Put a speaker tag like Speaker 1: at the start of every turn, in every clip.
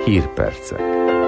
Speaker 1: Hírpercek.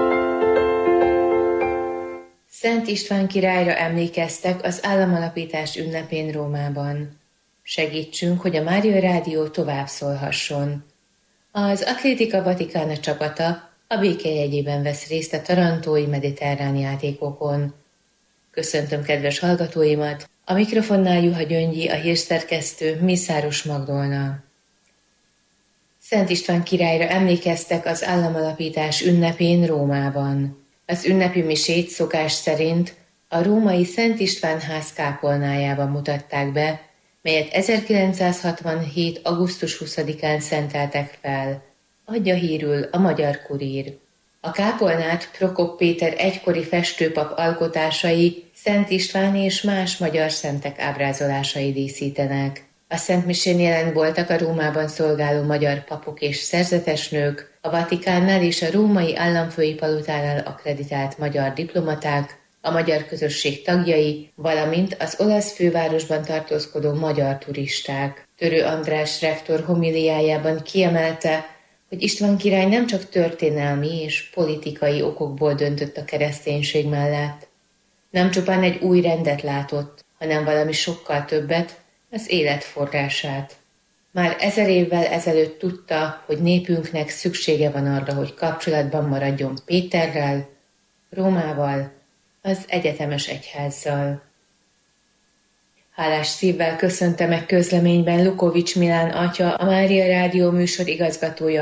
Speaker 2: Szent István királyra emlékeztek az államalapítás ünnepén Rómában. Segítsünk, hogy a Mária Rádió tovább szólhasson. Az Atlétika Vatikána csapata a béke jegyében vesz részt a tarantói mediterrán játékokon. Köszöntöm kedves hallgatóimat, a mikrofonnál Juha Gyöngyi, a hírszerkesztő Mészáros Magdolna. Szent István királyra emlékeztek az államalapítás ünnepén Rómában. Az ünnepi misét szokás szerint a római Szent István ház kápolnájában mutatták be, melyet 1967. augusztus 20-án szenteltek fel, adja hírül a Magyar Kurír. A kápolnát Prokop Péter egykori festőpap alkotásai, Szent István és más magyar szentek ábrázolásai díszítenek. A szentmisén jelen voltak a Rómában szolgáló magyar papok és szerzetesnők, a Vatikánnál és a római államfői palotánál akkreditált magyar diplomaták, a magyar közösség tagjai, valamint az olasz fővárosban tartózkodó magyar turisták. Törő András rektor homiliájában kiemelte, hogy István király nem csak történelmi és politikai okokból döntött a kereszténység mellett. Nem csupán egy új rendet látott, hanem valami sokkal többet, az élet forrását. Már 1000 évvel ezelőtt tudta, hogy népünknek szüksége van arra, hogy kapcsolatban maradjon Péterrel, Rómával, az egyetemes egyházzal. Hálás szívvel köszönte meg közleményben Lukovics Milán atya, a Mária Rádió műsor igazgatója,